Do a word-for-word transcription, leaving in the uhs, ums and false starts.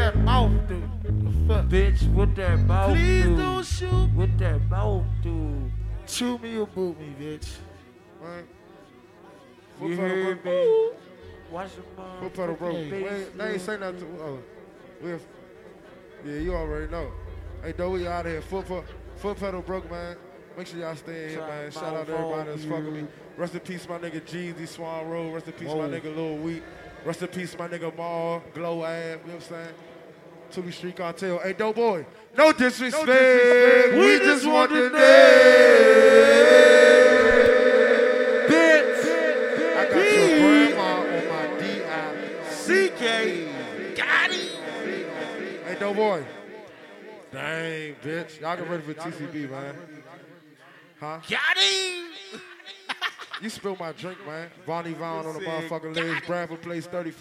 that mouth do? Fuck. Bitch, what that mouth Please do? don't shoot. What that mouth do? Chew me or boot me, bitch. Man. You Foot pedal heard broke. me? Watch your mom. Foot pedal broke. Hey, We ain't- They ain't say nothing to oh, we have, yeah, you already know. Hey, though, we out of here. Foot, foot, foot pedal broke, man. Make sure y'all stay in here, man. Shout out to everybody that's fucking me. Rest in peace, my nigga Jeezy, Swan Road. Rest in peace, Whoa. my nigga Lil Weak. Rest in peace, my nigga Maul, Glow Ab, you know what I'm saying? Tubi Street Cartel. Hey, dope boy, no disrespect. No disrespect. We just want the name. Bitch. I got your grandma on my D I C K. Got him. Hey, dope boy. Dang, bitch. Y'all get ready for T C B, man. Huh? Got him. You spilled my drink, man. Vonnie Vaughn on the motherfucking legs. Bradford Place thirty.